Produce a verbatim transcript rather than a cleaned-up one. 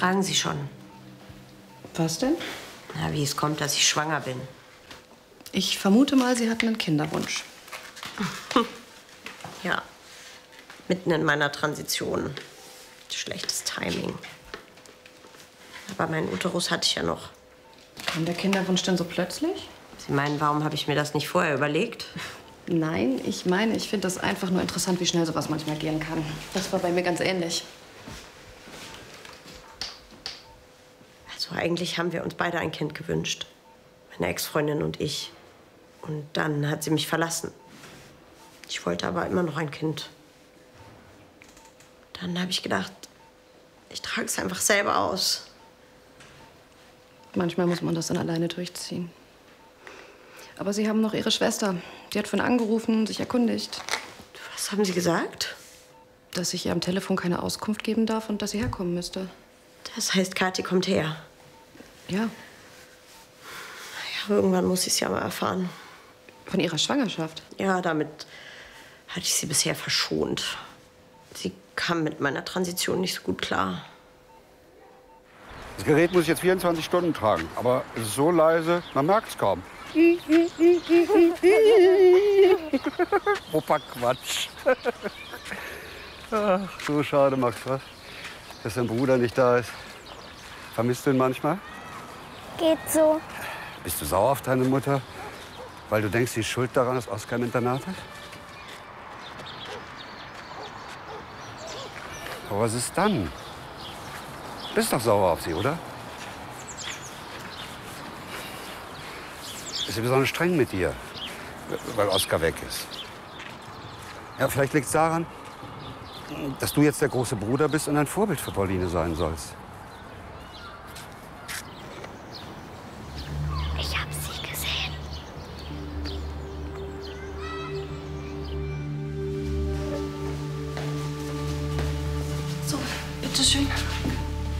Fragen Sie schon. Was denn? Na, wie es kommt, dass ich schwanger bin. Ich vermute mal, Sie hatten einen Kinderwunsch. Ja, mitten in meiner Transition. Schlechtes Timing. Aber meinen Uterus hatte ich ja noch. Kam der Kinderwunsch denn so plötzlich? Sie meinen, warum habe ich mir das nicht vorher überlegt? Nein, ich meine, ich finde das einfach nur interessant, wie schnell sowas manchmal gehen kann. Das war bei mir ganz ähnlich. Also eigentlich haben wir uns beide ein Kind gewünscht. Meine Ex-Freundin und ich. Und dann hat sie mich verlassen. Ich wollte aber immer noch ein Kind. Dann habe ich gedacht, ich trage es einfach selber aus. Manchmal muss man das dann alleine durchziehen. Aber Sie haben noch Ihre Schwester. Die hat vorhin angerufen, sich erkundigt. Was haben Sie gesagt? Dass ich ihr am Telefon keine Auskunft geben darf und dass sie herkommen müsste. Das heißt, Kathi kommt her. Ja. Ja, irgendwann muss ich es ja mal erfahren. Von ihrer Schwangerschaft? Ja, damit hatte ich sie bisher verschont. Sie kam mit meiner Transition nicht so gut klar. Das Gerät muss ich jetzt vierundzwanzig Stunden tragen, aber es ist so leise, man merkt es kaum. Opa Quatsch. Ach, so schade, Max, was? Dass dein Bruder nicht da ist. Vermisst du ihn manchmal? Geht so. Bist du sauer auf deine Mutter, weil du denkst, sie ist schuld daran, dass Oskar im Internat ist? Aber was ist dann? Du bist doch sauer auf sie, oder? Ist sie besonders streng mit dir, weil Oskar weg ist. Ja, vielleicht liegt es daran, dass du jetzt der große Bruder bist und ein Vorbild für Pauline sein sollst. Ich hab sie gesehen. So, bitteschön.